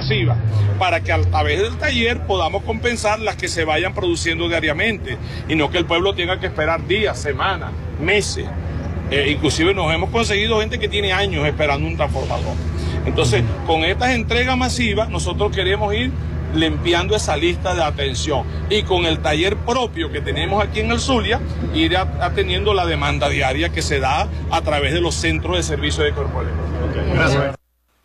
masiva, para que a través del taller podamos compensar las que se vayan produciendo diariamente y no que el pueblo tenga que esperar días, semanas, meses. Inclusive nos hemos conseguido gente que tiene años esperando un transformador. Entonces, con estas entregas masivas, nosotros queremos ir limpiando esa lista de atención y con el taller propio que tenemos aquí en el Zulia, ir atendiendo la demanda diaria que se da a través de los centros de servicio de cuerpo eléctrico. Gracias.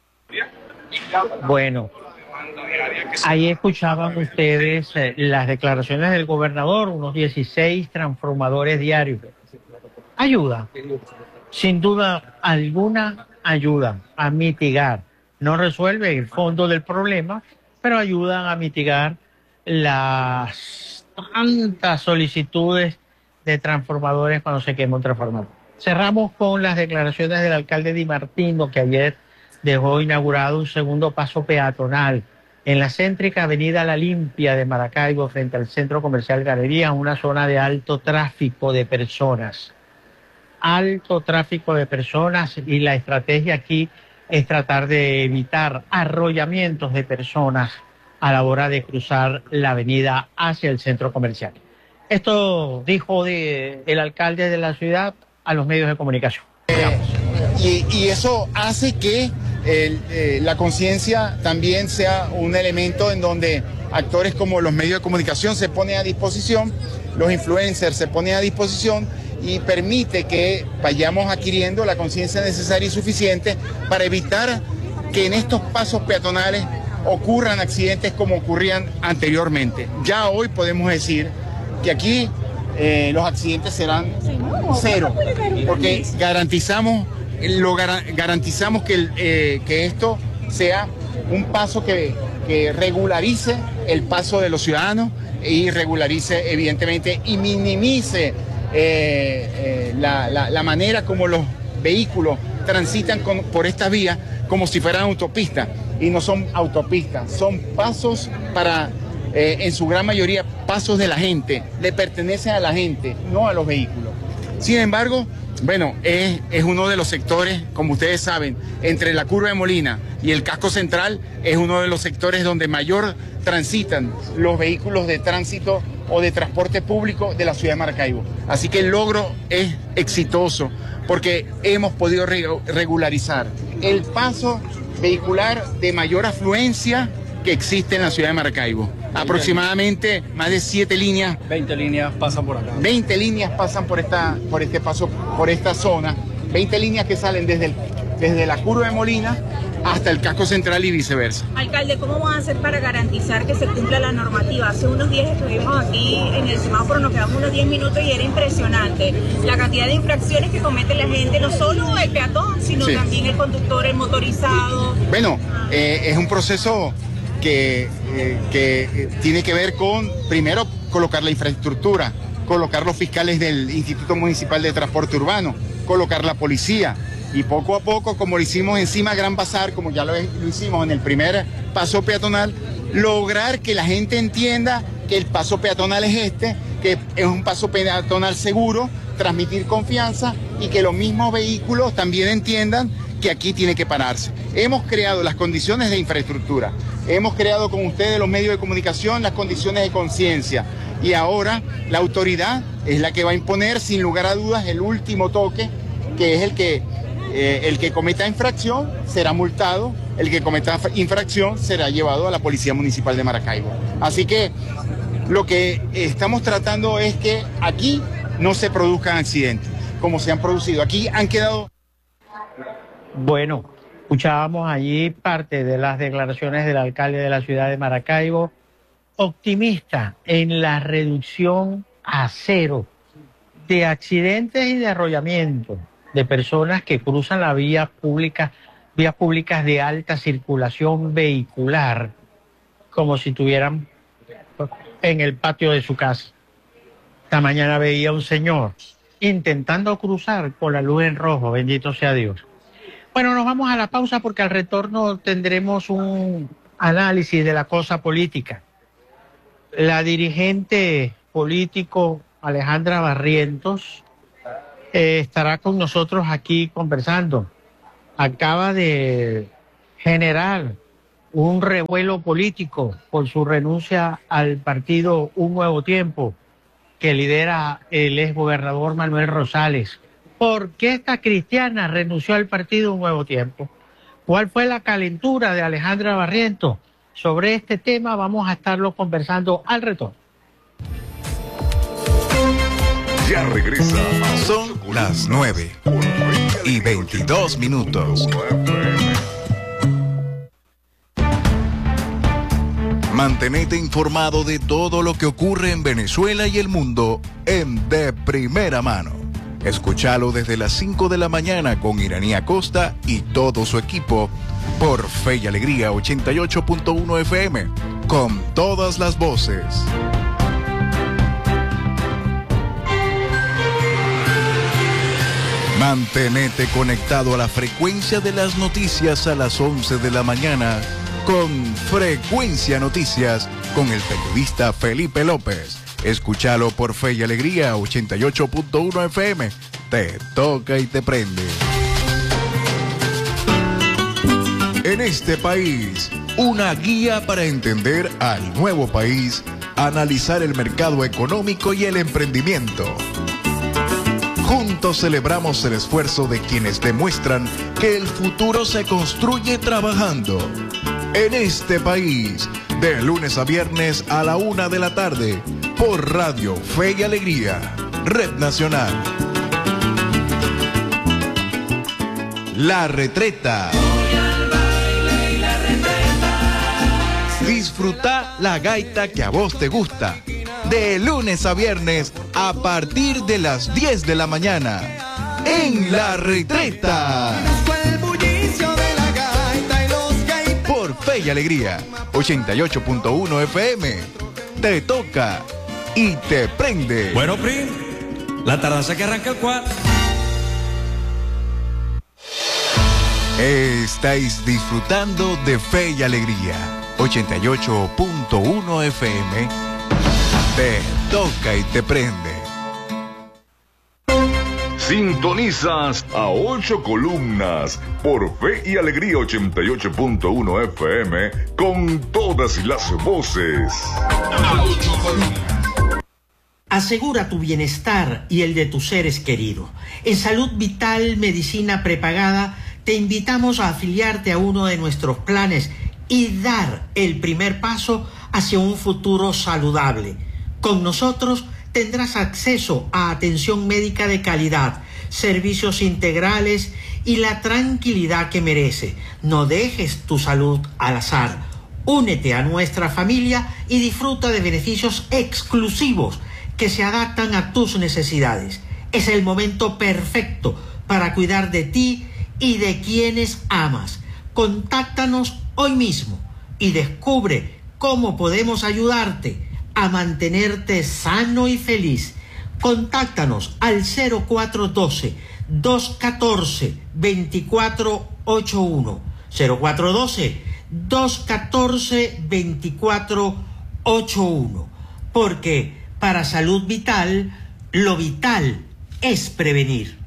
Bueno, ahí escuchaban ustedes las declaraciones del gobernador, unos 16 transformadores diarios. Ayuda, sin duda alguna ayuda a mitigar. No resuelve el fondo del problema, pero ayudan a mitigar las tantas solicitudes de transformadores cuando se quema un transformador. Cerramos con las declaraciones del alcalde Di Martino, que ayer dejó inaugurado un segundo paso peatonal en la céntrica avenida La Limpia de Maracaibo, frente al centro comercial Galería, una zona de alto tráfico de personas. Alto tráfico de personas, y la estrategia aquí es tratar de evitar arrollamientos de personas a la hora de cruzar la avenida hacia el centro comercial. Esto dijo el alcalde de la ciudad a los medios de comunicación. Y eso hace que la conciencia también sea un elemento en donde actores como los medios de comunicación se ponen a disposición, los influencers se ponen a disposición, y permite que vayamos adquiriendo la conciencia necesaria y suficiente para evitar que en estos pasos peatonales ocurran accidentes como ocurrían anteriormente. Ya hoy podemos decir que aquí los accidentes serán cero, porque garantizamos que esto sea un paso que regularice el paso de los ciudadanos y regularice evidentemente y minimice la manera como los vehículos transitan por estas vías como si fueran autopistas, y no son autopistas, son pasos para, en su gran mayoría, pasos de la gente, le pertenecen a la gente, no a los vehículos. Sin embargo, bueno, es uno de los sectores, como ustedes saben, entre la curva de Molina y el casco central, es uno de los sectores donde mayor transitan los vehículos de tránsito o de transporte público de la ciudad de Maracaibo. Así que el logro es exitoso porque hemos podido regularizar el paso vehicular de mayor afluencia que existe en la ciudad de Maracaibo. Aproximadamente más de 7 líneas. 20 líneas pasan por acá. 20 líneas pasan por esta zona. 20 líneas que salen desde la curva de Molina hasta el casco central y viceversa. Alcalde, ¿cómo van a hacer para garantizar que se cumpla la normativa? Hace unos días estuvimos aquí en el semáforo, nos quedamos unos 10 minutos y era impresionante la cantidad de infracciones que comete la gente, no solo el peatón, sino también el conductor, el motorizado. Bueno, es un proceso que tiene que ver con, primero, colocar la infraestructura, colocar los fiscales del Instituto Municipal de Transporte Urbano, colocar la policía, y poco a poco, como lo hicimos encima Gran Bazar, como ya lo hicimos en el primer paso peatonal, lograr que la gente entienda que el paso peatonal es que es un paso peatonal seguro, transmitir confianza y que los mismos vehículos también entiendan que aquí tiene que pararse. Hemos creado las condiciones de infraestructura, hemos creado con ustedes los medios de comunicación las condiciones de conciencia, y ahora la autoridad es la que va a imponer sin lugar a dudas el último toque, que es el que cometa infracción será multado, el que cometa infracción será llevado a la Policía Municipal de Maracaibo. Así que lo que estamos tratando es que aquí no se produzcan accidentes como se han producido. Aquí han quedado... Bueno, escuchábamos allí parte de las declaraciones del alcalde de la ciudad de Maracaibo, optimista en la reducción a cero de accidentes y de arrollamientos de personas que cruzan la vías públicas de alta circulación vehicular, como si estuvieran en el patio de su casa. Esta mañana veía un señor intentando cruzar con la luz en rojo, bendito sea Dios. Bueno, nos vamos a la pausa porque al retorno tendremos un análisis de la cosa política. La dirigente político Alejandra Barrientos estará con nosotros aquí conversando. Acaba de generar un revuelo político por su renuncia al partido Un Nuevo Tiempo que lidera el exgobernador Manuel Rosales. ¿Por qué esta cristiana renunció al partido Un Nuevo Tiempo? ¿Cuál fue la calentura de Alejandra Barrientos? Sobre este tema vamos a estarlo conversando al retorno. Ya regresa. Son las 9:22. Mantenete informado de todo lo que ocurre en Venezuela y el mundo en De Primera Mano. Escúchalo desde las 5 de la mañana con Iraní Acosta y todo su equipo por Fe y Alegría 88.1 FM, con todas las voces. Mantenete conectado a la frecuencia de las noticias a las 11 de la mañana con Frecuencia Noticias con el periodista Felipe López. Escúchalo por Fe y Alegría 88.1 FM. Te toca y te prende. En este país, una guía para entender al nuevo país, analizar el mercado económico y el emprendimiento. Juntos celebramos el esfuerzo de quienes demuestran que el futuro se construye trabajando. En este país, de lunes a viernes a la 1 de la tarde, por Radio Fe y Alegría, Red Nacional. La Retreta. Disfruta la gaita que a vos te gusta. De lunes a viernes a partir de las 10 de la mañana. En La Retreta. Por Fe y Alegría 88.1 FM. Te toca y te prende. Bueno, Prim, la tardanza que arranca el 4. Estáis disfrutando de Fe y Alegría 88.1 FM. Te toca y te prende. Sintonizas a 8 columnas por Fe y Alegría 88.1 FM con todas las voces. Asegura tu bienestar y el de tus seres queridos. En Salud Vital Medicina Prepagada te invitamos a afiliarte a uno de nuestros planes y dar el primer paso hacia un futuro saludable. Con nosotros tendrás acceso a atención médica de calidad, servicios integrales y la tranquilidad que merece. No dejes tu salud al azar. Únete a nuestra familia y disfruta de beneficios exclusivos que se adaptan a tus necesidades. Es el momento perfecto para cuidar de ti y de quienes amas. Contáctanos hoy mismo y descubre cómo podemos ayudarte a mantenerte sano y feliz. Contáctanos al 0412-214-2481. 0412-214-2481. Porque para Salud Vital, lo vital es prevenir.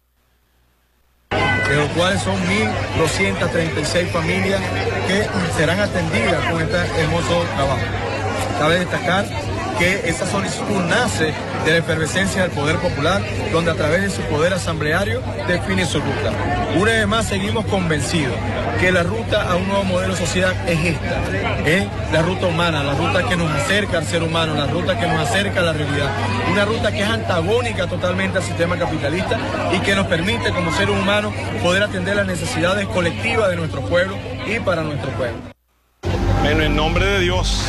De los cuales son 1.236 familias que serán atendidas con este hermoso trabajo. Cabe destacar que esta solicitud nace de la efervescencia del poder popular, donde a través de su poder asambleario define su ruta. Una vez más seguimos convencidos que la ruta a un nuevo modelo de sociedad es esta, la ruta humana, la ruta que nos acerca al ser humano, la ruta que nos acerca a la realidad, una ruta que es antagónica totalmente al sistema capitalista y que nos permite como seres humanos poder atender las necesidades colectivas de nuestro pueblo y para nuestro pueblo. Bueno, en nombre de Dios,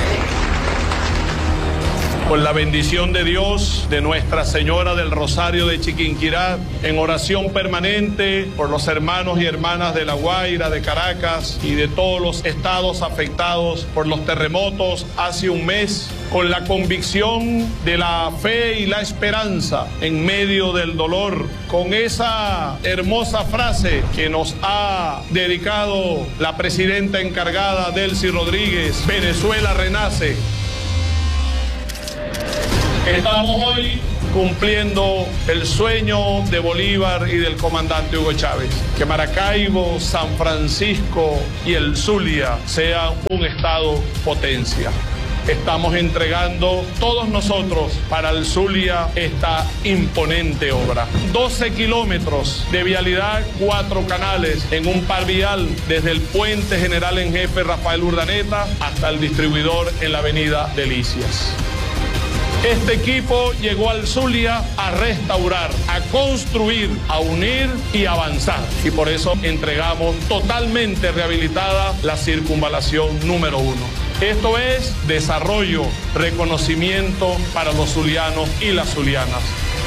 con la bendición de Dios, de Nuestra Señora del Rosario de Chiquinquirá, en oración permanente por los hermanos y hermanas de La Guaira, de Caracas y de todos los estados afectados por los terremotos hace un mes, con la convicción de la fe y la esperanza en medio del dolor, con esa hermosa frase que nos ha dedicado la presidenta encargada, Delcy Rodríguez: Venezuela renace. Estamos hoy cumpliendo el sueño de Bolívar y del comandante Hugo Chávez. Que Maracaibo, San Francisco y el Zulia sean un estado potencia. Estamos entregando todos nosotros para el Zulia esta imponente obra. 12 kilómetros de vialidad, 4 canales en un par vial desde el puente general en jefe Rafael Urdaneta hasta el distribuidor en la avenida Delicias. Este equipo llegó al Zulia a restaurar, a construir, a unir y a avanzar. Y por eso entregamos totalmente rehabilitada la circunvalación número 1. Esto es desarrollo, reconocimiento para los zulianos y las zulianas.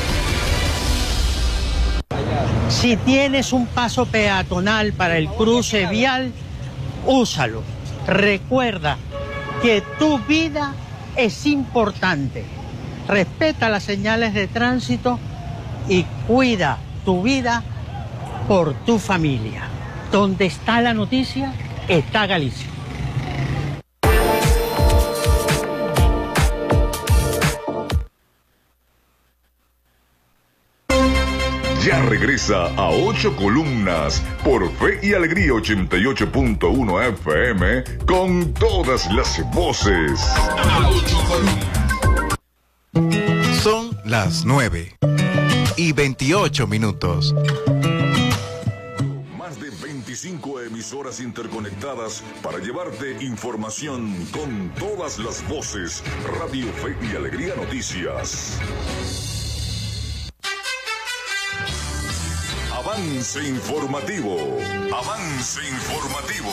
Si tienes un paso peatonal para el cruce vial, úsalo. Recuerda que tu vida es importante. Respeta las señales de tránsito y cuida tu vida por tu familia. Donde está la noticia, está Galicia. Ya regresa a 8 columnas por Fe y Alegría 88.1 FM con todas las voces. Son las 9:28. Más de 25 emisoras interconectadas para llevarte información con todas las voces. Radio Fe y Alegría Noticias. Avance informativo. Avance informativo.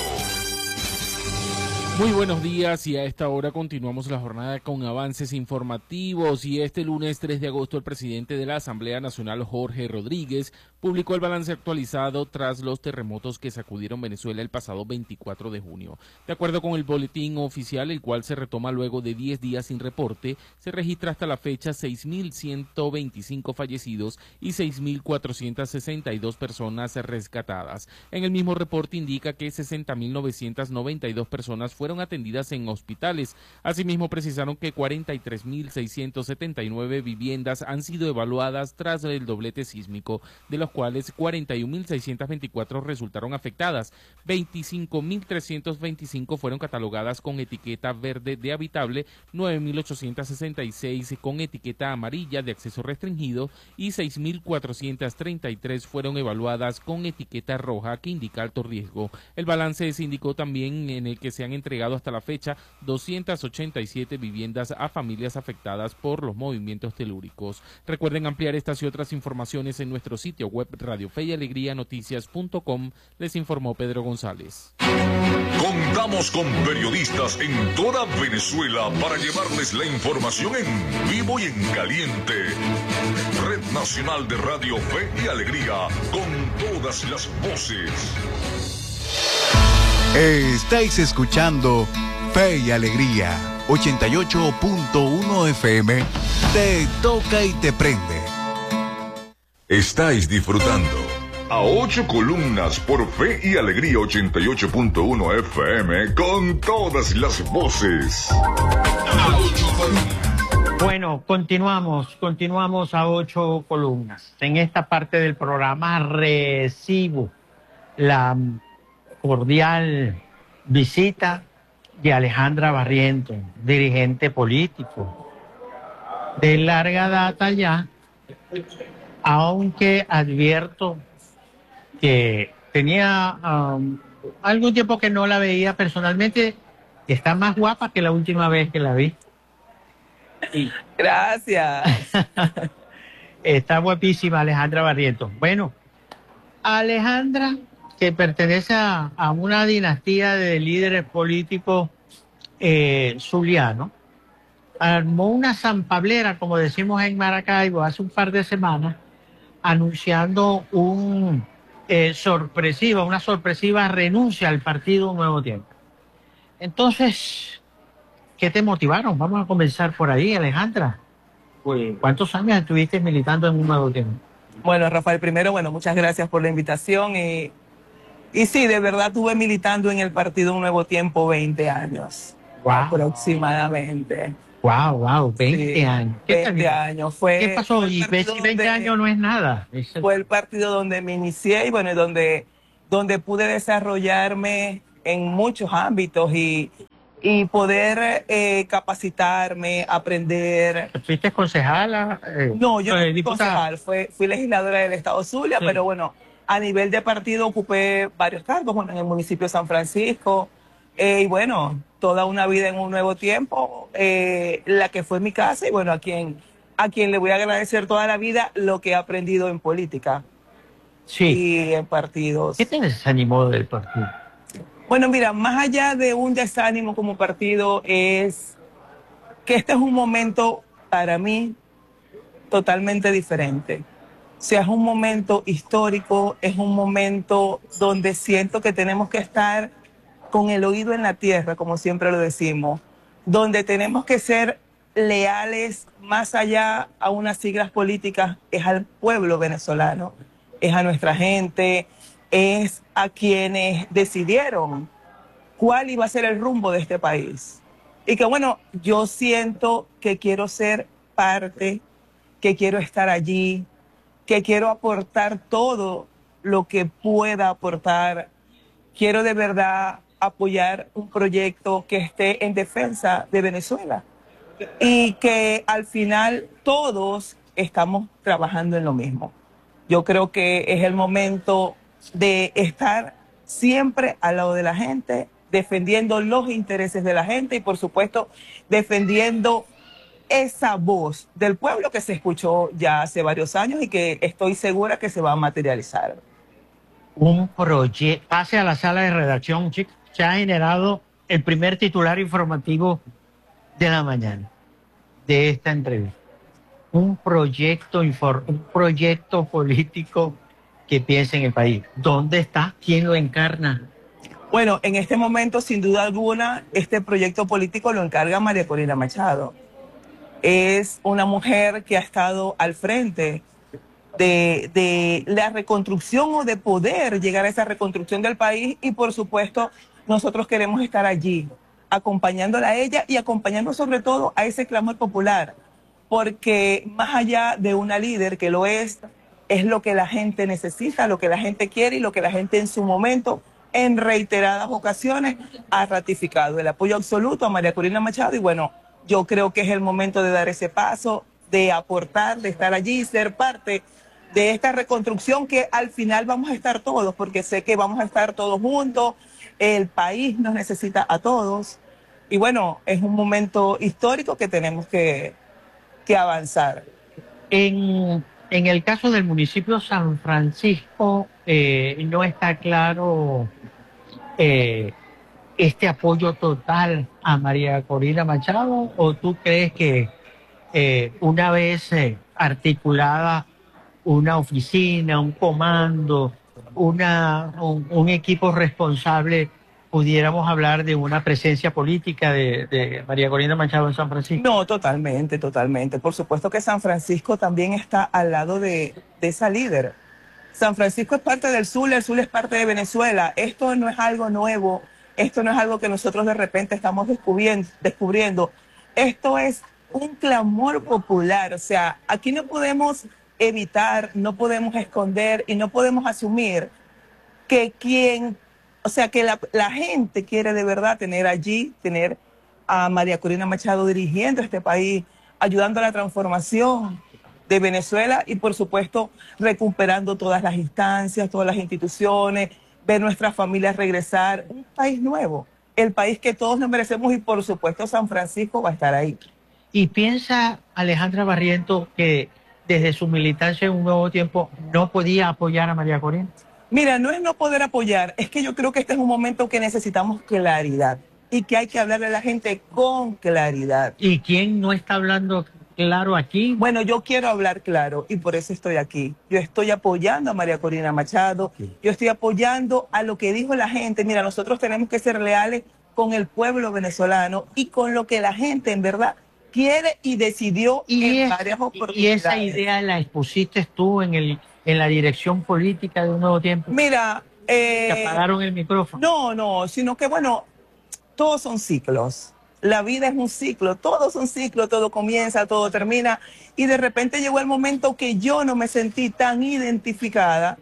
Muy buenos días y a esta hora continuamos la jornada con avances informativos y este lunes 3 de agosto el presidente de la Asamblea Nacional Jorge Rodríguez publicó el balance actualizado tras los terremotos que sacudieron Venezuela el pasado 24 de junio. De acuerdo con el boletín oficial, el cual se retoma luego de 10 días sin reporte, se registra hasta la fecha 6.125 fallecidos y 6.462 personas rescatadas. En el mismo reporte indica que 60.992 personas fueron atendidas en hospitales. Asimismo, precisaron que 43.679 viviendas han sido evaluadas tras el doblete sísmico, de los cuales 41.624 resultaron afectadas, 25.325 fueron catalogadas con etiqueta verde de habitable, 9.866 con etiqueta amarilla de acceso restringido y 6.433 fueron evaluadas con etiqueta roja que indica alto riesgo. El balance se indicó también en el que se han entregado hasta la fecha 287 viviendas a familias afectadas por los movimientos telúricos. Recuerden ampliar estas y otras informaciones en nuestro sitio web radiofeyalegrianoticias.com. Les informó Pedro González. Contamos con periodistas en toda Venezuela para llevarles la información en vivo y en caliente. Red Nacional de Radio Fe y Alegría, con todas las voces. Estáis escuchando Fe y Alegría 88.1 FM. Te toca y te prende. Estáis disfrutando a 8 columnas por Fe y Alegría 88.1 FM con todas las voces. Bueno, continuamos a 8 columnas. En esta parte del programa recibo la cordial visita de Alejandra Barrientos, dirigente político de larga data ya, aunque advierto que tenía algún tiempo que no la veía personalmente. Está más guapa que la última vez que la vi. Gracias. Está guapísima Alejandra Barrientos. Bueno, Alejandra, que pertenece a una dinastía de líderes políticos zulianos, armó una zampablera, como decimos en Maracaibo, hace un par de semanas, anunciando una sorpresiva renuncia al partido Nuevo Tiempo. Entonces, ¿qué te motivaron? Vamos a comenzar por ahí, Alejandra. Pues, ¿cuántos años estuviste militando en un Nuevo Tiempo? Bueno, Rafael, primero, muchas gracias por la invitación y sí, de verdad estuve militando en el partido Un Nuevo Tiempo 20 años, wow, aproximadamente. Wow, 20 Sí, años. 20 años. ¿Qué pasó? Fue el Y partido 20 años no es nada. fue el partido donde me inicié y bueno, donde pude desarrollarme en muchos ámbitos y poder capacitarme, aprender. ¿Fuiste concejala? No, yo no fui diputada. concejal, fui legisladora del Estado Zulia, Sí. pero bueno, a nivel de partido ocupé varios cargos, bueno, en el municipio de San Francisco, y bueno, toda una vida en un nuevo tiempo, la que fue mi casa, y bueno, a quien le voy a agradecer toda la vida lo que he aprendido en política y en partidos. ¿Qué te desanimó del partido? Bueno, mira, más allá de un desánimo como partido, es que este es un momento para mí totalmente diferente. O sea, es un momento histórico, es un momento donde siento que tenemos que estar con el oído en la tierra, como siempre lo decimos, donde tenemos que ser leales más allá a unas siglas políticas, es al pueblo venezolano, es a nuestra gente, es a quienes decidieron cuál iba a ser el rumbo de este país. Y que bueno, yo siento que quiero ser parte, que quiero estar allí, que quiero aportar todo lo que pueda aportar. Quiero de verdad apoyar un proyecto que esté en defensa de Venezuela y que al final todos estamos trabajando en lo mismo. Yo creo que es el momento de estar siempre al lado de la gente, defendiendo los intereses de la gente y por supuesto defendiendo esa voz del pueblo que se escuchó ya hace varios años y que estoy segura que se va a materializar. Un proyecto, pase a la sala de redacción, chicos, se ha generado el primer titular informativo de la mañana de esta entrevista. Un proyecto político que piense en el país. ¿Dónde está? ¿Quién lo encarna? Bueno, en este momento, sin duda alguna, este proyecto político lo encarga María Corina Machado. Es una mujer que ha estado al frente de la reconstrucción o de poder llegar a esa reconstrucción del país y por supuesto nosotros queremos estar allí acompañándola a ella y acompañando sobre todo a ese clamor popular, porque más allá de una líder que lo es lo que la gente necesita, lo que la gente quiere y lo que la gente en su momento en reiteradas ocasiones ha ratificado el apoyo absoluto a María Corina Machado y bueno, yo creo que es el momento de dar ese paso, de aportar, de estar allí, ser parte de esta reconstrucción que al final vamos a estar todos, porque sé que vamos a estar todos juntos, el país nos necesita a todos y bueno, es un momento histórico que tenemos que avanzar. En el caso del municipio San Francisco, no está claro este apoyo total a María Corina Machado, ¿o tú crees que una vez articulada una oficina, un comando, un equipo responsable, pudiéramos hablar de una presencia política de María Corina Machado en San Francisco? No, totalmente, totalmente. Por supuesto que San Francisco también está al lado de esa líder. San Francisco es parte del Zulia, el Zulia es parte de Venezuela. Esto no es algo nuevo, esto no es algo que nosotros de repente estamos descubriendo. Esto es un clamor popular, o sea, aquí no podemos evitar, no podemos esconder y no podemos asumir que que la gente quiere de verdad tener a María Corina Machado dirigiendo este país, ayudando a la transformación de Venezuela y por supuesto recuperando todas las instancias, todas las instituciones, ver nuestras familias regresar, un país nuevo, el país que todos nos merecemos y por supuesto San Francisco va a estar ahí. ¿Y piensa Alejandra Barrientos que desde su militancia en Un Nuevo Tiempo no podía apoyar a María Corina? Mira, no es no poder apoyar, es que yo creo que este es un momento que necesitamos claridad y que hay que hablarle a la gente con claridad. ¿Y quién no está hablando claro aquí? Bueno, yo quiero hablar claro y por eso estoy aquí. Yo estoy apoyando a María Corina Machado, yo estoy apoyando a lo que dijo la gente. Mira, nosotros tenemos que ser leales con el pueblo venezolano y con lo que la gente en verdad quiere y decidió en varias oportunidades. ¿Y esa idea la expusiste tú en la dirección política de Un Nuevo Tiempo? Mira, ¿te apagaron el micrófono? No, sino que bueno, todos son ciclos. La vida es un ciclo, todo es un ciclo, todo comienza, todo termina. Y de repente llegó el momento que yo no me sentí tan identificada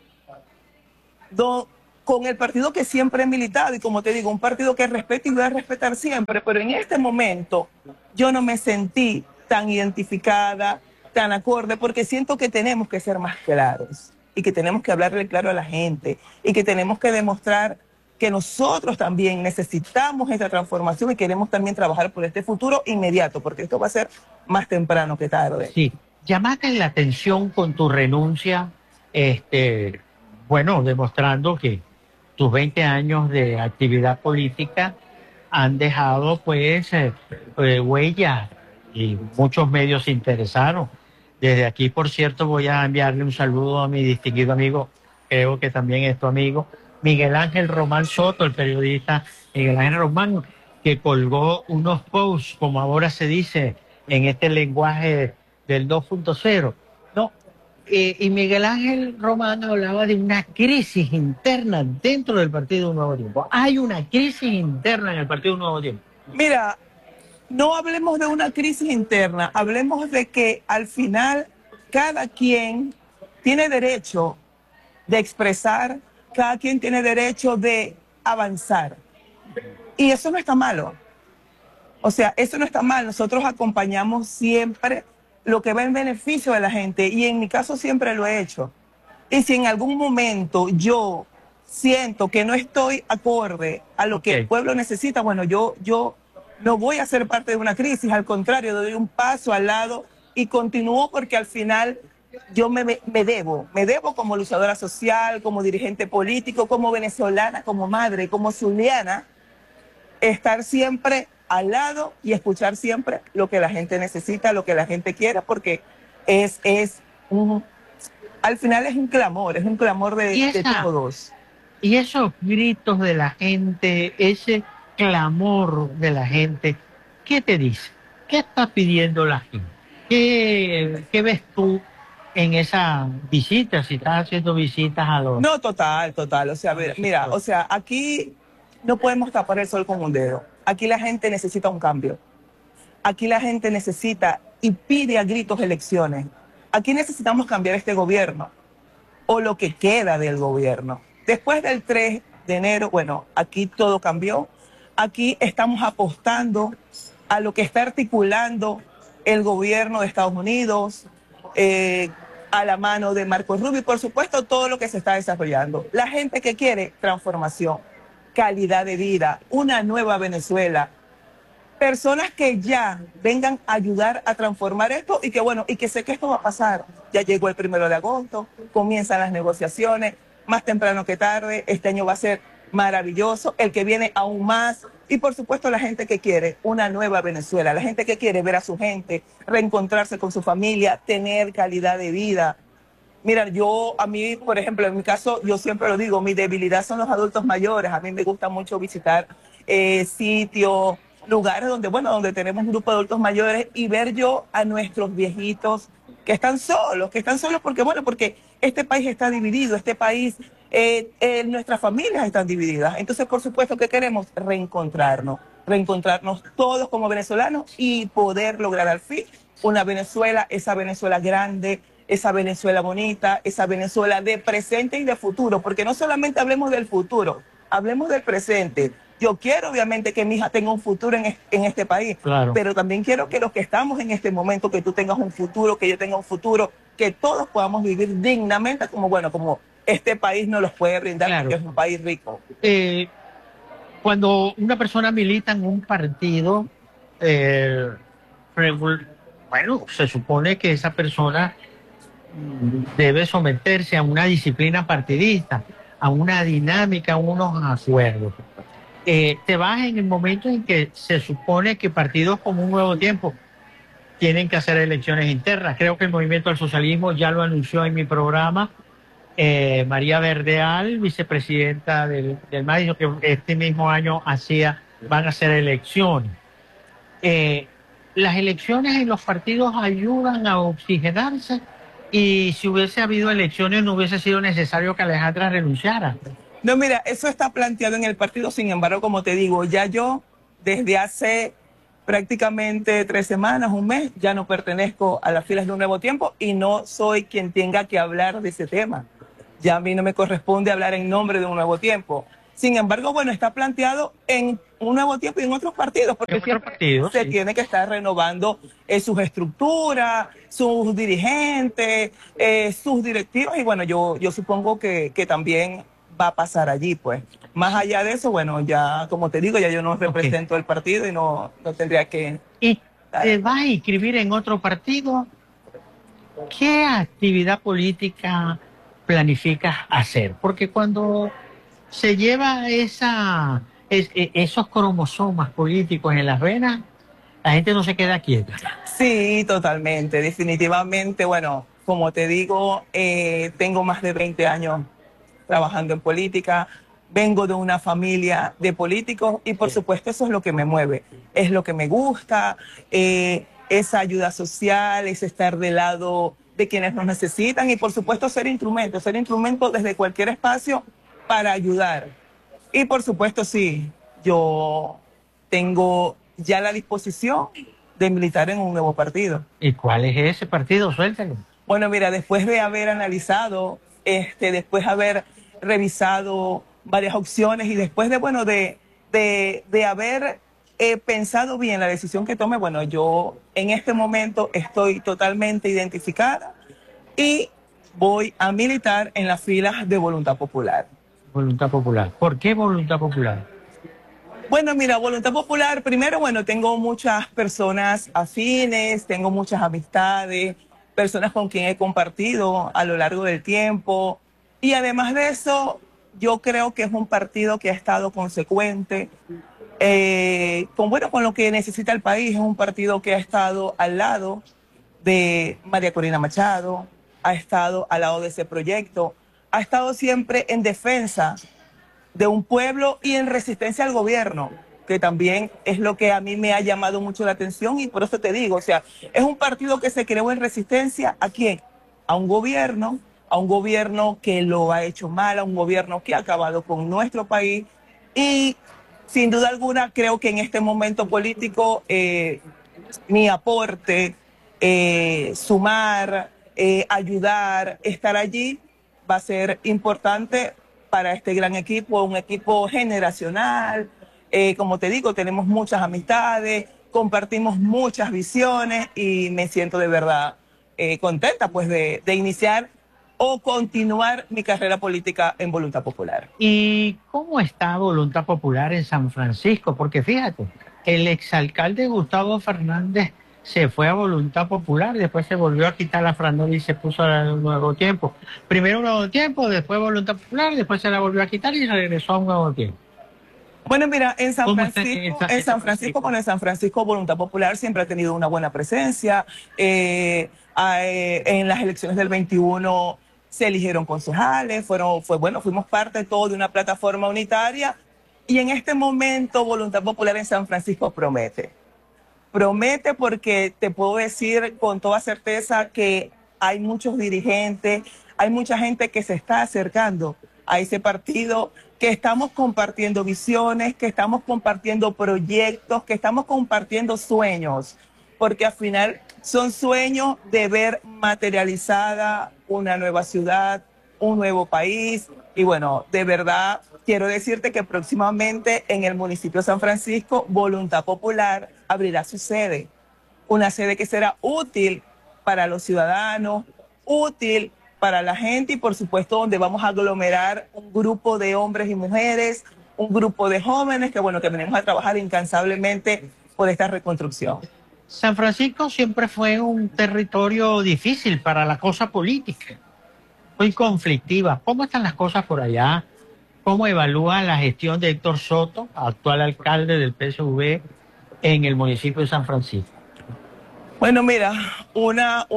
con el partido que siempre he militado. Y como te digo, un partido que respeto y voy a respetar siempre. Pero en este momento yo no me sentí tan identificada, tan acorde, porque siento que tenemos que ser más claros. Y que tenemos que hablarle claro a la gente. Y que tenemos que demostrar que nosotros también necesitamos esta transformación y queremos también trabajar por este futuro inmediato, porque esto va a ser más temprano que tarde. Sí, llamaste la atención con tu renuncia, bueno, demostrando que tus 20 años de actividad política han dejado pues huellas y muchos medios se interesaron. Desde aquí, por cierto, voy a enviarle un saludo a mi distinguido amigo, creo que también es tu amigo, Miguel Ángel Román Soto, el periodista Miguel Ángel Román, que colgó unos posts, como ahora se dice en este lenguaje del 2.0. No, y Miguel Ángel Román hablaba de una crisis interna dentro del Partido Nuevo Tiempo. Hay una crisis interna en el Partido Nuevo Tiempo. Mira, no hablemos de una crisis interna, hablemos de que al final cada quien tiene derecho de expresar, cada quien tiene derecho de avanzar. Y eso no está malo. O sea, eso no está mal. Nosotros acompañamos siempre lo que va en beneficio de la gente. Y en mi caso siempre lo he hecho. Y si en algún momento yo siento que no estoy acorde a lo que el pueblo necesita, bueno, yo no voy a ser parte de una crisis. Al contrario, doy un paso al lado y continúo porque al final yo me debo como luchadora social, como dirigente político, como venezolana, como madre, como zuliana, estar siempre al lado y escuchar siempre lo que la gente necesita, lo que la gente quiera, porque al final es un clamor de todos. Y esos gritos de la gente, ese clamor de la gente, ¿qué te dice? ¿Qué está pidiendo la gente? ¿Qué ves tú en esa visita, si estás haciendo visitas a los... No, total. O sea, mira, o sea, aquí no podemos tapar el sol con un dedo. Aquí la gente necesita un cambio. Aquí la gente necesita y pide a gritos elecciones. Aquí necesitamos cambiar este gobierno o lo que queda del gobierno. Después del 3 de enero, bueno, aquí todo cambió. Aquí estamos apostando a lo que está articulando el gobierno de Estados Unidos, a la mano de Marco Rubio y por supuesto todo lo que se está desarrollando. La gente que quiere transformación, calidad de vida, una nueva Venezuela, personas que ya vengan a ayudar a transformar esto y que bueno, y que sé que esto va a pasar. Ya llegó el 1 de agosto, comienzan las negociaciones, más temprano que tarde, este año va a ser maravilloso, el que viene aún más. Y por supuesto la gente que quiere una nueva Venezuela, la gente que quiere ver a su gente, reencontrarse con su familia, tener calidad de vida. Mira, a mí, por ejemplo, en mi caso, yo siempre lo digo, mi debilidad son los adultos mayores. A mí me gusta mucho visitar sitios, lugares donde tenemos un grupo de adultos mayores y ver yo a nuestros viejitos que están solos porque este país está dividido, este país... nuestras familias están divididas. Entonces, por supuesto que queremos reencontrarnos todos como venezolanos y poder lograr al fin una Venezuela, esa Venezuela grande, esa Venezuela bonita, esa Venezuela de presente y de futuro, porque no solamente hablemos del futuro, hablemos del presente. Yo quiero obviamente que mi hija tenga un futuro en este país, claro, pero también quiero que los que estamos en este momento, que tú tengas un futuro, que yo tenga un futuro, que todos podamos vivir dignamente como este país nos los puede brindar, claro, porque es un país rico. Cuando una persona milita en un partido, bueno, se supone que esa persona debe someterse a una disciplina partidista, a una dinámica, a unos acuerdos. Te vas en el momento en que se supone que partidos como Un Nuevo Tiempo tienen que hacer elecciones internas. Creo que el Movimiento al Socialismo ya lo anunció en mi programa. María Verdeal, vicepresidenta del MAS, dijo que este mismo año van a hacer elecciones. Las elecciones en los partidos ayudan a oxigenarse y si hubiese habido elecciones no hubiese sido necesario que Alejandra renunciara. No, mira, eso está planteado en el partido, sin embargo, como te digo, ya yo desde hace prácticamente 3 semanas, un mes, ya no pertenezco a las filas de Un Nuevo Tiempo y no soy quien tenga que hablar de ese tema. Ya a mí no me corresponde hablar en nombre de Un Nuevo Tiempo. Sin embargo, bueno, está planteado en Un Nuevo Tiempo y en otros partidos, porque se tiene que estar renovando sus estructuras, sus dirigentes, sus directivos, y bueno, yo supongo que también va a pasar allí, pues. Más allá de eso, bueno, ya, como te digo, ya yo no represento el partido y no tendría que... ¿Y te vas a inscribir en otro partido? ¿Qué actividad política planificas hacer? Porque cuando se lleva esos cromosomas políticos en las venas, la gente no se queda quieta. Sí, totalmente, definitivamente. Bueno, como te digo, tengo más de 20 años trabajando en política, vengo de una familia de políticos y por supuesto eso es lo que me mueve, es lo que me gusta, esa ayuda social, es estar del lado de quienes nos necesitan y por supuesto ser instrumento desde cualquier espacio para ayudar. Y por supuesto sí, yo tengo ya la disposición de militar en un nuevo partido. ¿Y cuál es ese partido? Suéltalo. Bueno, mira, después de haber analizado, después de haber revisado varias opciones y después de, bueno, de haber pensado bien la decisión que tome, bueno, yo en este momento estoy totalmente identificada y voy a militar en las filas de Voluntad Popular. Voluntad Popular. ¿Por qué Voluntad Popular? Bueno, mira, Voluntad Popular, primero, bueno, tengo muchas personas afines, tengo muchas amistades, personas con quien he compartido a lo largo del tiempo. Y además de eso, yo creo que es un partido que ha estado consecuente con lo que necesita el país. Es un partido que ha estado al lado de María Corina Machado, ha estado al lado de ese proyecto, ha estado siempre en defensa de un pueblo y en resistencia al gobierno, que también es lo que a mí me ha llamado mucho la atención y por eso te digo, o sea, es un partido que se creó en resistencia ¿a quién? A un gobierno que lo ha hecho mal, a un gobierno que ha acabado con nuestro país y sin duda alguna creo que en este momento político mi aporte, sumar, ayudar, estar allí va a ser importante para este gran equipo, un equipo generacional. Como te digo, tenemos muchas amistades, compartimos muchas visiones y me siento de verdad contenta pues de iniciar o continuar mi carrera política en Voluntad Popular. ¿Y cómo está Voluntad Popular en San Francisco? Porque fíjate, el exalcalde Gustavo Fernández se fue a Voluntad Popular, después se volvió a quitar la franela y se puso a Un Nuevo Tiempo. Primero Un Nuevo Tiempo, después Voluntad Popular, después se la volvió a quitar y regresó a Un Nuevo Tiempo. Bueno, mira, en San Francisco Voluntad Popular siempre ha tenido una buena presencia. En las elecciones del 21 se eligieron concejales, fuimos parte de todo de una plataforma unitaria y en este momento Voluntad Popular en San Francisco promete. Promete porque te puedo decir con toda certeza que hay muchos dirigentes, hay mucha gente que se está acercando a ese partido, que estamos compartiendo visiones, que estamos compartiendo proyectos, que estamos compartiendo sueños, porque al final son sueños de ver materializada una nueva ciudad, un nuevo país. Y bueno, de verdad quiero decirte que próximamente en el municipio de San Francisco, Voluntad Popular abrirá su sede, una sede que será útil para los ciudadanos, útil para la gente y por supuesto donde vamos a aglomerar un grupo de hombres y mujeres, un grupo de jóvenes que bueno, que venimos a trabajar incansablemente por esta reconstrucción. San Francisco siempre fue un territorio difícil para la cosa política, muy conflictiva. ¿Cómo están las cosas por allá? ¿Cómo evalúa la gestión de Héctor Soto, actual alcalde del PSV en el municipio de San Francisco? Bueno, mira, una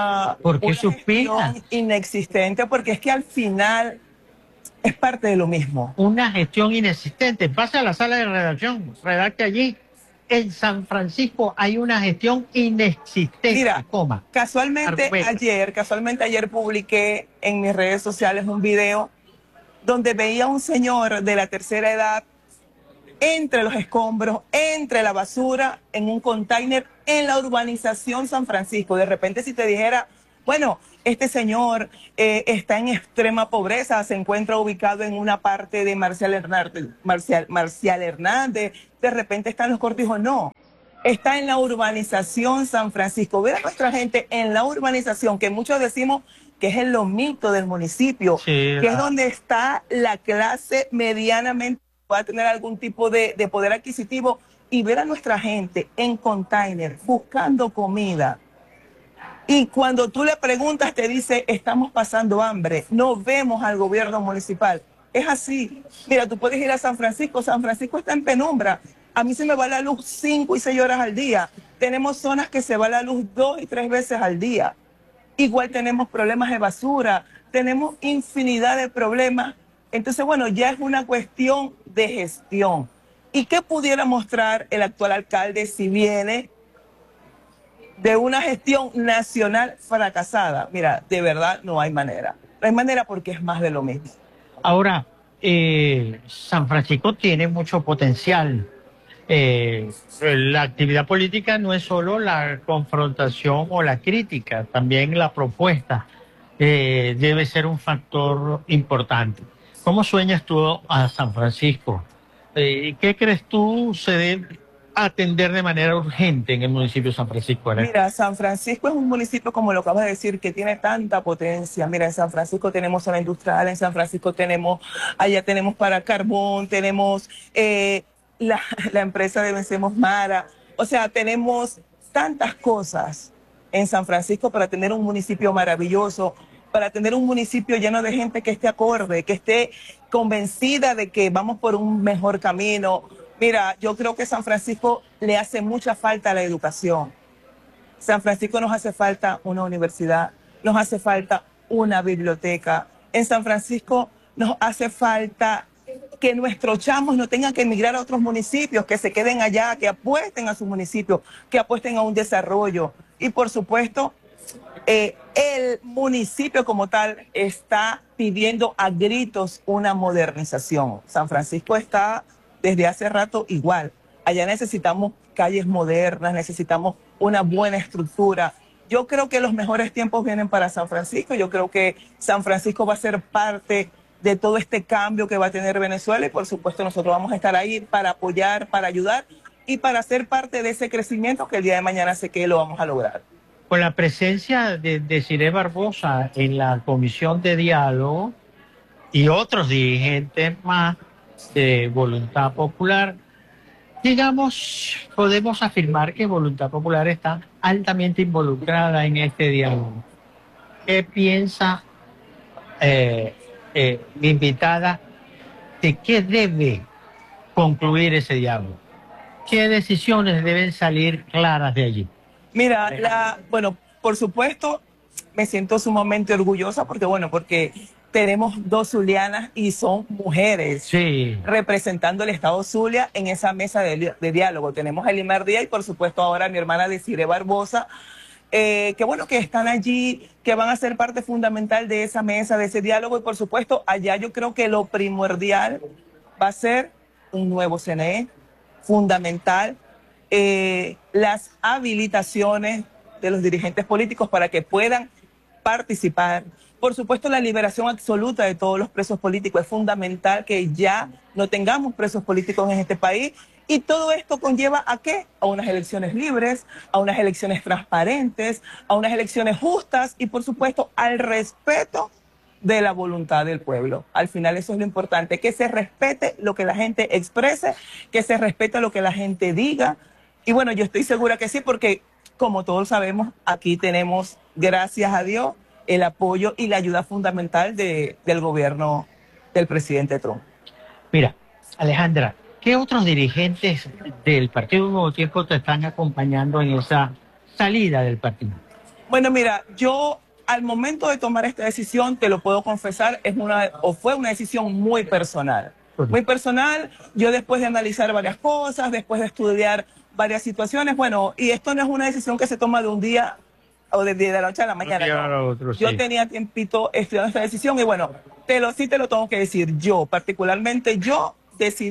gestión inexistente, porque es que al final es parte de lo mismo. Una gestión inexistente. Pase a la sala de redacción, redacte allí. En San Francisco hay una gestión inexistente. Mira, casualmente ayer publiqué en mis redes sociales un video donde veía a un señor de la tercera edad entre los escombros, entre la basura, en un container en la urbanización San Francisco. De repente si te dijera, bueno, este señor está en extrema pobreza, se encuentra ubicado en una parte de Marcial Hernández, de repente está en Los Cortijos, no. Está en la urbanización San Francisco. Ver a nuestra gente en la urbanización, que muchos decimos que es el lomito del municipio, que es donde está la clase medianamente, va a tener algún tipo de poder adquisitivo, y ver a nuestra gente en container buscando comida. Y cuando tú le preguntas, te dice, estamos pasando hambre, no vemos al gobierno municipal. Es así. Mira, tú puedes ir a San Francisco está en penumbra. A mí se me va la luz 5 y 6 horas al día. Tenemos zonas que se va la luz 2 y 3 veces al día. Igual tenemos problemas de basura, tenemos infinidad de problemas. Entonces, bueno, ya es una cuestión de gestión. ¿Y qué pudiera mostrar el actual alcalde si viene de una gestión nacional fracasada? Mira, de verdad no hay manera. No hay manera porque es más de lo mismo. Ahora, San Francisco tiene mucho potencial. La actividad política no es solo la confrontación o la crítica, también la propuesta debe ser un factor importante. ¿Cómo sueñas tú a San Francisco? ¿Qué crees tú se debe atender de manera urgente en el municipio de San Francisco? Mira, San Francisco es un municipio, como lo acabas de decir, que tiene tanta potencia. Mira, en San Francisco tenemos zona industrial, en San Francisco allá tenemos para carbón, tenemos la empresa de Vencemos Mara. O sea, tenemos tantas cosas en San Francisco para tener un municipio maravilloso, para tener un municipio lleno de gente que esté acorde, que esté convencida de que vamos por un mejor camino. Mira, yo creo que San Francisco le hace mucha falta a la educación. San Francisco nos hace falta una universidad, nos hace falta una biblioteca. En San Francisco nos hace falta que nuestros chamos no tengan que emigrar a otros municipios, que se queden allá, que apuesten a su municipio, que apuesten a un desarrollo. Y por supuesto, el municipio como tal está pidiendo a gritos una modernización. San Francisco está desde hace rato igual. Allá necesitamos calles modernas, necesitamos una buena estructura. Yo creo que los mejores tiempos vienen para San Francisco. Yo creo que San Francisco va a ser parte de todo este cambio que va a tener Venezuela, y por supuesto nosotros vamos a estar ahí para apoyar, para ayudar y para ser parte de ese crecimiento que el día de mañana sé que lo vamos a lograr. Con la presencia de Desiree Barbosa en la comisión de diálogo y otros dirigentes más de Voluntad Popular, digamos, podemos afirmar que Voluntad Popular está altamente involucrada en este diálogo. ¿Qué piensa mi invitada de qué debe concluir ese diálogo? ¿Qué decisiones deben salir claras de allí? Mira, bueno, por supuesto, me siento sumamente orgullosa porque tenemos 2 zulianas y son mujeres representando el estado Zulia en esa mesa de diálogo. Tenemos a Elimar Díaz y por supuesto ahora mi hermana Desiree Barbosa, que están allí, que van a ser parte fundamental de esa mesa, de ese diálogo. Y por supuesto allá yo creo que lo primordial va a ser un nuevo CNE, fundamental, las habilitaciones de los dirigentes políticos para que puedan participar. Por supuesto, la liberación absoluta de todos los presos políticos. Es fundamental que ya no tengamos presos políticos en este país. Y todo esto conlleva ¿a qué? A unas elecciones libres, a unas elecciones transparentes, a unas elecciones justas y, por supuesto, al respeto de la voluntad del pueblo. Al final eso es lo importante, que se respete lo que la gente exprese, que se respete lo que la gente diga. Y bueno, yo estoy segura que sí, porque como todos sabemos, aquí tenemos, gracias a Dios, el apoyo y la ayuda fundamental del gobierno del presidente Trump. Mira, Alejandra, ¿qué otros dirigentes del Partido Nuevo Tiempo te están acompañando en esa salida del partido? Bueno, mira, yo al momento de tomar esta decisión, te lo puedo confesar, fue una decisión muy personal. Muy personal, yo después de analizar varias cosas, después de estudiar varias situaciones, bueno, y esto no es una decisión que se toma de un día o de la noche a la mañana. Yo tenía tiempito estudiando esta decisión y bueno, sí te lo tengo que decir, particularmente yo decidí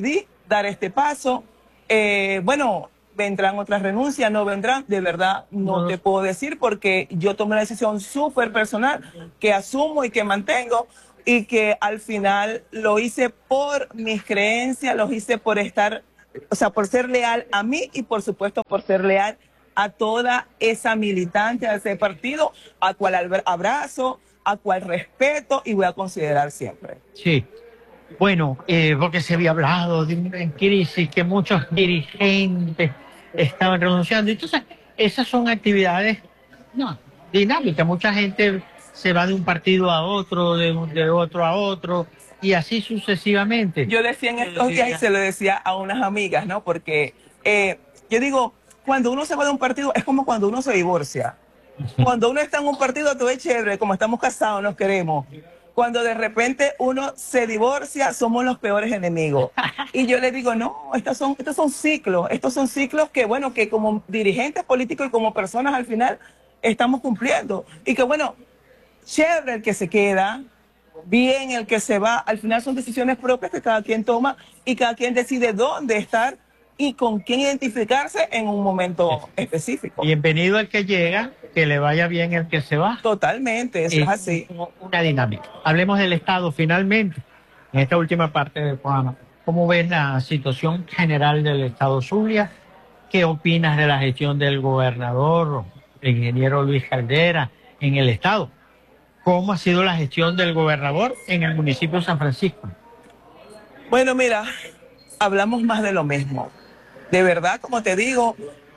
dar este paso. Bueno, vendrán otras renuncias, no vendrán, de verdad no te puedo decir porque yo tomé una decisión súper personal que asumo y que mantengo y que al final lo hice por mis creencias, lo hice por estar, o sea, por ser leal a mí y por supuesto por ser leal a toda esa militante de ese partido, a cual abrazo, a cual respeto y voy a considerar siempre. Sí. Bueno, porque se había hablado de una crisis, que muchos dirigentes estaban renunciando. Entonces, esas son actividades dinámicas. Mucha gente se va de un partido a otro, de otro a otro, y así sucesivamente. Yo decía en estos días y se lo decía a unas amigas, ¿no? Porque yo digo, cuando uno se va de un partido es como cuando uno se divorcia. Cuando uno está en un partido todo es chévere, como estamos casados, nos queremos. Cuando de repente uno se divorcia, somos los peores enemigos. Y yo le digo, no, estos son ciclos que, bueno, que como dirigentes políticos y como personas al final estamos cumpliendo. Y que, bueno, chévere el que se queda, bien el que se va, al final son decisiones propias que cada quien toma y cada quien decide dónde estar y con quién identificarse en un momento específico. Bienvenido el que llega, que le vaya bien el que se va. Totalmente, eso es así. Una dinámica. Hablemos del Estado finalmente, en esta última parte del programa. ¿Cómo ves la situación general del Estado Zulia? ¿Qué opinas de la gestión del gobernador, el ingeniero Luis Caldera, en el Estado? ¿Cómo ha sido la gestión del gobernador en el municipio de San Francisco? Bueno, mira, hablamos más de lo mismo. De verdad, como te digo,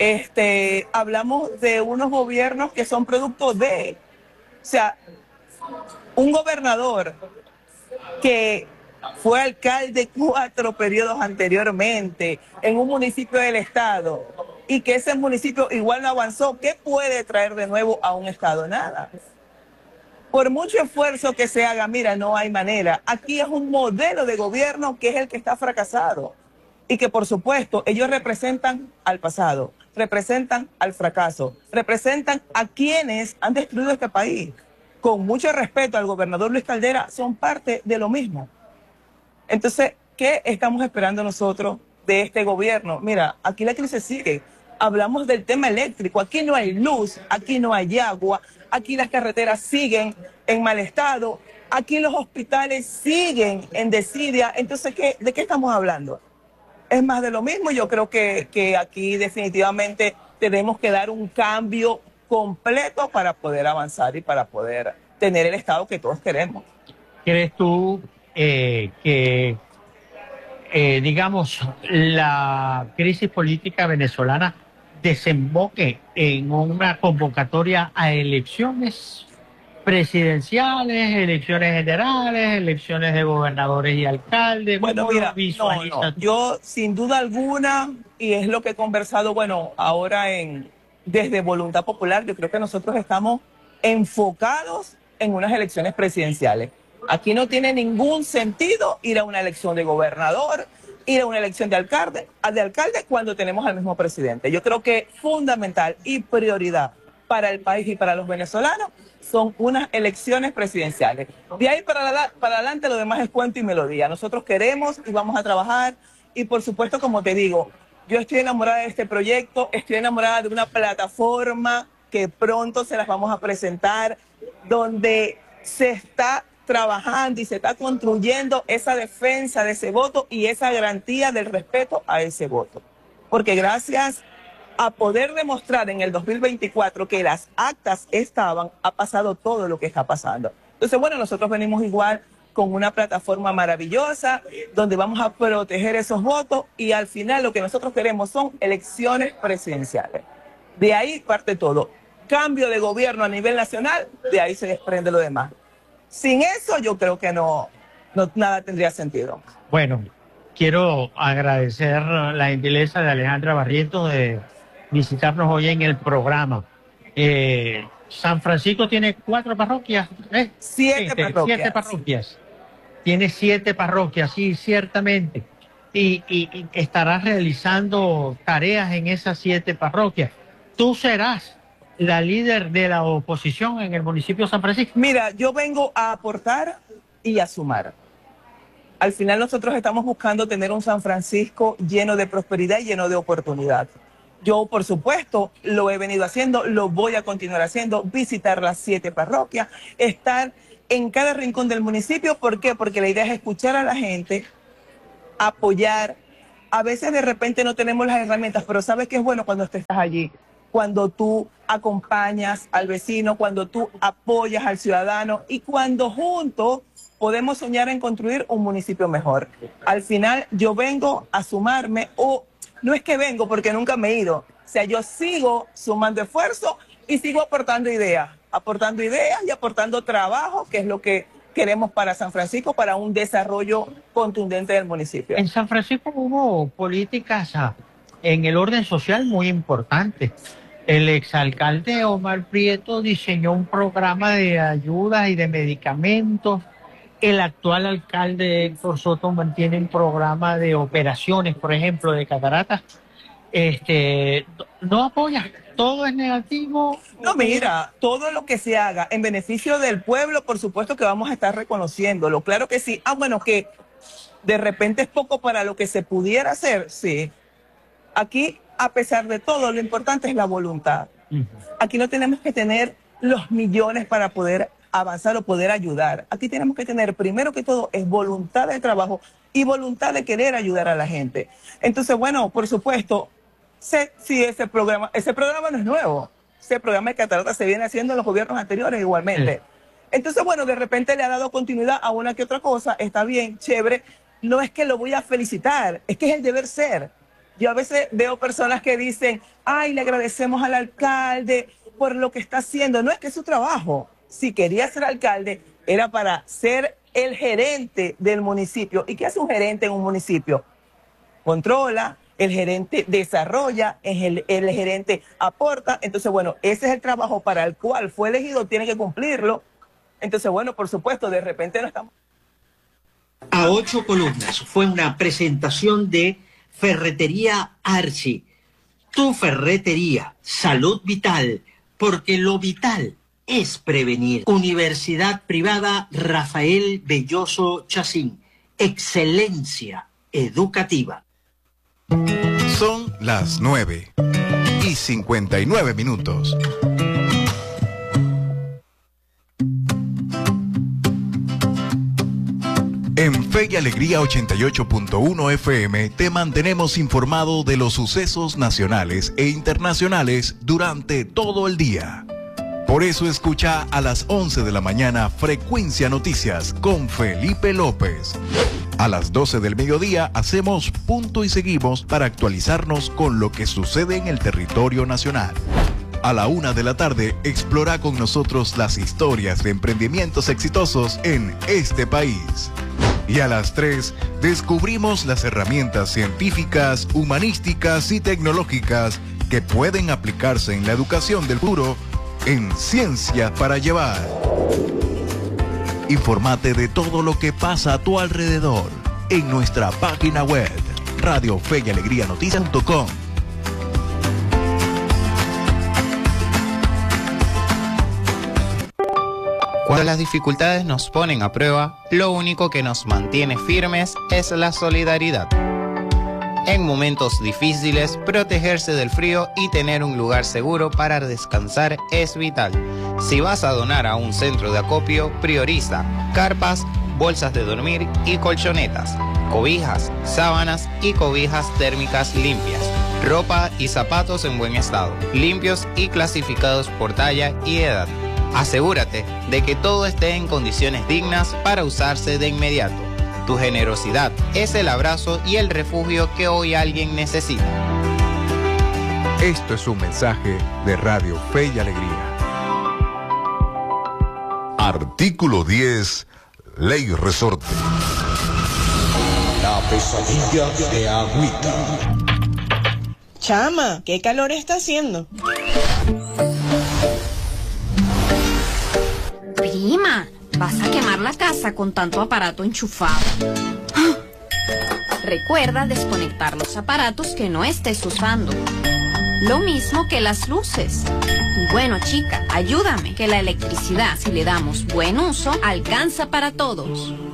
hablamos de unos gobiernos que son producto de, o sea, un gobernador que fue alcalde 4 periodos anteriormente en un municipio del estado y que ese municipio igual no avanzó. ¿Qué puede traer de nuevo a un estado? Nada. Por mucho esfuerzo que se haga, mira, no hay manera. Aquí es un modelo de gobierno que es el que está fracasado. Y que, por supuesto, ellos representan al pasado, representan al fracaso, representan a quienes han destruido este país. Con mucho respeto al gobernador Luis Caldera, son parte de lo mismo. Entonces, ¿qué estamos esperando nosotros de este gobierno? Mira, aquí la crisis sigue. Hablamos del tema eléctrico. Aquí no hay luz, aquí no hay agua, aquí las carreteras siguen en mal estado, aquí los hospitales siguen en desidia. Entonces, ¿de qué estamos hablando? Es más de lo mismo. Yo creo que aquí definitivamente tenemos que dar un cambio completo para poder avanzar y para poder tener el Estado que todos queremos. ¿Crees tú que, digamos, la crisis política venezolana desemboque en una convocatoria a elecciones presidenciales, elecciones generales, elecciones de gobernadores y alcaldes? Bueno, mira, no. Yo sin duda alguna, y es lo que he conversado, bueno, ahora desde Voluntad Popular, yo creo que nosotros estamos enfocados en unas elecciones presidenciales. Aquí no tiene ningún sentido ir a una elección de gobernador, ir a una elección de alcalde cuando tenemos al mismo presidente. Yo creo que fundamental y prioridad para el país y para los venezolanos son unas elecciones presidenciales. De ahí para adelante lo demás es cuento y melodía. Nosotros queremos y vamos a trabajar y por supuesto, como te digo, yo estoy enamorada de este proyecto, estoy enamorada de una plataforma que pronto se las vamos a presentar, donde se está trabajando y se está construyendo esa defensa de ese voto y esa garantía del respeto a ese voto. Porque gracias a poder demostrar en el 2024 que las actas estaban, ha pasado todo lo que está pasando. Entonces, bueno, nosotros venimos igual con una plataforma maravillosa donde vamos a proteger esos votos y al final lo que nosotros queremos son elecciones presidenciales. De ahí parte todo. Cambio de gobierno a nivel nacional, de ahí se desprende lo demás. Sin eso yo creo que no nada tendría sentido. Bueno, quiero agradecer la gentileza de Alejandra Barrientos de visitarnos hoy en el programa. San Francisco tiene 4 parroquias, 7 parroquias. 7 parroquias. Tiene 7 parroquias, sí, ciertamente. Y estarás realizando tareas en esas 7 parroquias. Tú serás la líder de la oposición en el municipio de San Francisco. Mira, yo vengo a aportar y a sumar. Al final nosotros estamos buscando tener un San Francisco lleno de prosperidad y lleno de oportunidad. Yo, por supuesto, lo he venido haciendo, lo voy a continuar haciendo, visitar las 7 parroquias, estar en cada rincón del municipio. ¿Por qué? Porque la idea es escuchar a la gente, apoyar. A veces de repente no tenemos las herramientas, pero ¿sabes qué es bueno cuando estás allí? Cuando tú acompañas al vecino, cuando tú apoyas al ciudadano y cuando juntos podemos soñar en construir un municipio mejor. Al final yo vengo a sumarme, o no es que vengo porque nunca me he ido, o sea, yo sigo sumando esfuerzo y sigo aportando ideas y aportando trabajo, que es lo que queremos para San Francisco, para un desarrollo contundente del municipio. En San Francisco hubo políticas en el orden social muy importantes. El exalcalde Omar Prieto diseñó un programa de ayuda y de medicamentos. El actual alcalde Héctor Soto mantiene un programa de operaciones, por ejemplo, de cataratas. ¿No apoya? ¿Todo es negativo? No, mira, todo lo que se haga en beneficio del pueblo, por supuesto que vamos a estar reconociéndolo. Claro que sí. Bueno, que de repente es poco para lo que se pudiera hacer, sí. Aquí, a pesar de todo, lo importante es la voluntad. Aquí no tenemos que tener los millones para poder avanzar o poder ayudar. Aquí tenemos que tener, primero que todo, es voluntad de trabajo y voluntad de querer ayudar a la gente. Entonces, bueno, por supuesto, sí, ese programa no es nuevo. Ese programa de cataratas se viene haciendo en los gobiernos anteriores igualmente. Entonces, bueno, de repente le ha dado continuidad a una que otra cosa, está bien, chévere. No es que lo voy a felicitar, es que es el deber ser. Yo a veces veo personas que dicen, ay, le agradecemos al alcalde por lo que está haciendo. No, es que es su trabajo. Si quería ser alcalde, era para ser el gerente del municipio. ¿Y qué hace un gerente en un municipio? Controla, el gerente desarrolla, el gerente aporta. Entonces, bueno, ese es el trabajo para el cual fue elegido, tiene que cumplirlo. Entonces, bueno, por supuesto, de repente no estamos... A 8 columnas fue una presentación de Ferretería Archi. Tu ferretería, salud vital, porque lo vital es prevenir. Universidad Privada Rafael Belloso Chacín. Excelencia educativa. Son las 9:59. En Fe y Alegría 88.1 FM te mantenemos informado de los sucesos nacionales e internacionales durante todo el día. Por eso escucha a las 11 de la mañana Frecuencia Noticias con Felipe López. A las 12 del mediodía hacemos punto y seguimos para actualizarnos con lo que sucede en el territorio nacional. A la 1 de la tarde explora con nosotros las historias de emprendimientos exitosos en este país. Y a las 3 descubrimos las herramientas científicas, humanísticas y tecnológicas que pueden aplicarse en la educación del futuro en Ciencia para Llevar. Infórmate de todo lo que pasa a tu alrededor en nuestra página web radiofeyalegrianoticias.com. Cuando las dificultades nos ponen a prueba, lo único que nos mantiene firmes es la solidaridad. En momentos difíciles, protegerse del frío y tener un lugar seguro para descansar es vital. Si vas a donar a un centro de acopio, prioriza carpas, bolsas de dormir y colchonetas, cobijas, sábanas y cobijas térmicas limpias, ropa y zapatos en buen estado, limpios y clasificados por talla y edad. Asegúrate de que todo esté en condiciones dignas para usarse de inmediato. Tu generosidad es el abrazo y el refugio que hoy alguien necesita. Esto es un mensaje de Radio Fe y Alegría. Artículo 10, Ley Resorte. La pesadilla de Agüita. Chama, ¿qué calor está haciendo? Prima, vas a quemar la casa con tanto aparato enchufado. Recuerda desconectar los aparatos que no estés usando. Lo mismo que las luces. Y bueno, chica, ayúdame, que la electricidad, si le damos buen uso, alcanza para todos.